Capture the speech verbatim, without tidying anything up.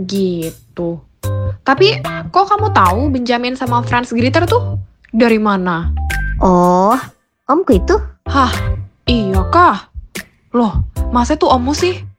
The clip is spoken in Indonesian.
gitu. Tapi kok kamu tahu Benjamin sama Franz Griter tuh? Dari mana? Oh, omku itu? Hah, iya kah? Loh, masa tuh ommu sih?